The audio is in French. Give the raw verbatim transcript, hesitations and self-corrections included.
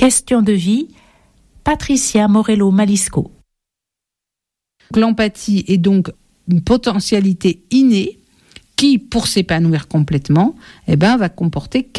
Question de vie, Patricia Morello-Malisco. L'empathie est donc une potentialité innée qui, pour s'épanouir complètement, eh ben, va comporter